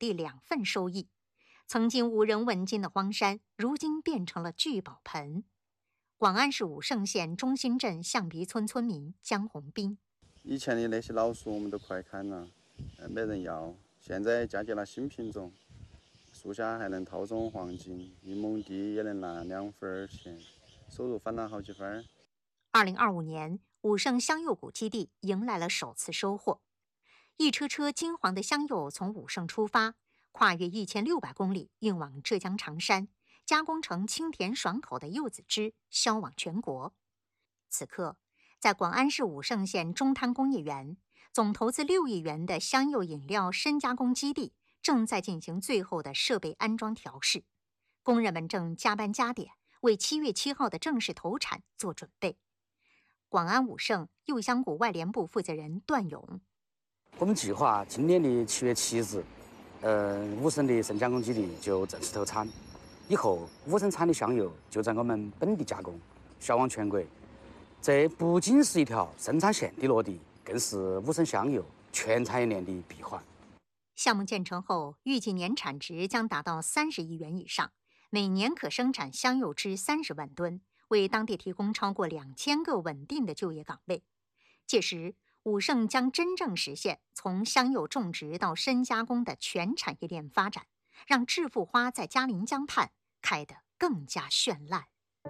地2份收益。曾经无人问津的荒山，如今变成了聚宝盆。广安市武胜县中心镇象鼻村村民江红斌： 以前的那些老树我们都快砍了，没人要。现在嫁接了新品种，树下还能套种黄金，1亩地也能拿2分钱，收入翻了好几番。 2025年，武胜香柚谷基地迎来了首次收获，一车车金黄的香柚从武胜出发，跨越1600公里，运往浙江常山，加工成清甜爽口的柚子汁，销往全国。此刻，在广安市武胜县中滩工业园，总投资6亿元的香柚饮料深加工基地正在进行最后的设备安装调试，工人们正加班加点，为7月7号的正式投产做准备。广安武胜柚香谷外联部负责人段勇： 我们计划今年的7月7日，武胜的深加工基地就正式投产，以后武胜产的香柚就在我们本地加工，销往全国。这不仅是一条生产线的落地，更是武胜香柚全产业链的闭环。 项目建成后，预计年产值将达到30亿元以上，每年可生产香柚汁30万吨，为当地提供超过2000个稳定的就业岗位。届时，武胜将真正实现从香柚种植到深加工的全产业链发展，让致富花在嘉陵江畔开得更加绚烂。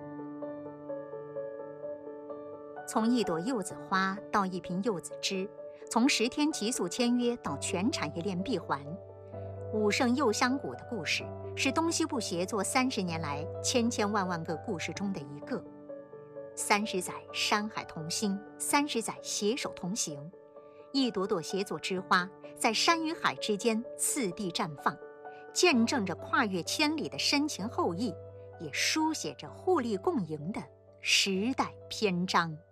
从一朵柚子花到一瓶柚子汁，从10天急速签约到全产业链闭环，武胜柚香谷的故事是东西部协作30年来千千万万个故事中的一个。30载山海同心，30载携手同行，一朵朵协作之花在山与海之间次第绽放，见证着跨越千里的深情厚谊，也书写着互利共赢的时代篇章。